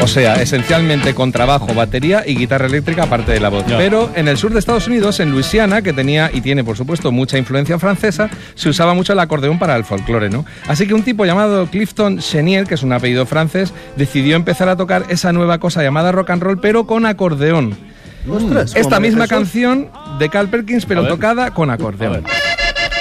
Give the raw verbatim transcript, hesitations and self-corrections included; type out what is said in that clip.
O sea, esencialmente contrabajo, batería y guitarra eléctrica aparte de la voz. Ya. Pero en el sur de Estados Unidos, en Luisiana, que tenía y tiene, por supuesto, mucha influencia francesa, se usaba mucho el acordeón para el folclore, ¿no? Así que un tipo llamado Clifton Chenier, que es un apellido francés, decidió empezar a tocar esa nueva cosa llamada rock and roll, pero con acordeón. Ostras, Esta hombre, misma Jesús. canción de Carl Perkins, pero A ver. tocada con acordeón. A ver.